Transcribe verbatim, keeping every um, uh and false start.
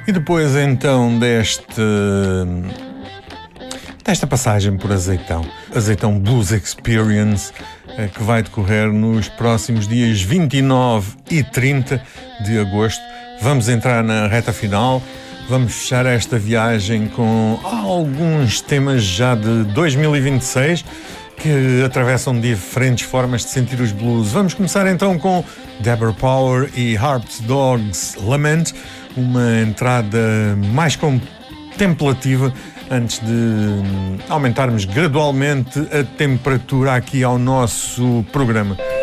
E depois então deste, desta passagem por Azeitão, Azeitão Blues Experience, que vai decorrer nos próximos dias vinte e nove e trinta de agosto, vamos entrar na reta final. Vamos fechar esta viagem com alguns temas já de dois mil e vinte e seis que atravessam diferentes formas de sentir os blues. Vamos começar então com Deborah Power e Harped Dog's Lament, uma entrada mais contemplativa antes de aumentarmos gradualmente a temperatura aqui ao nosso programa.